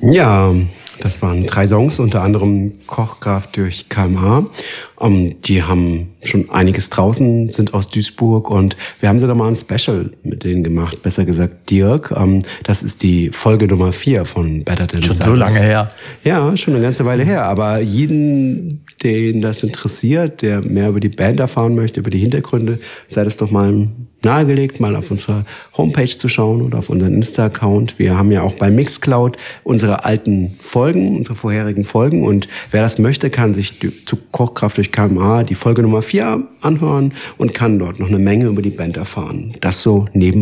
Ja, das waren 3 Songs, unter anderem Kochkraft durch KMA. Die haben schon einiges draußen, sind aus Duisburg und wir haben sogar mal ein Special mit denen gemacht, besser gesagt Dirk. Das ist die Folge Nummer 4 von Better Than Schon Silence. so lange her. Ja, schon eine ganze Weile her. Aber jeden, den das interessiert, der mehr über die Band erfahren möchte, über die Hintergründe, sei das doch mal nahegelegt, mal auf unserer Homepage zu schauen oder auf unseren Insta-Account. Wir haben ja auch bei Mixcloud unsere alten Folgen, unsere vorherigen Folgen. Und wer das möchte, kann sich zu Kochkraft durch KMA die Folge Nummer 4 anhören und kann dort noch eine Menge über die Band erfahren. Das so nebenbei.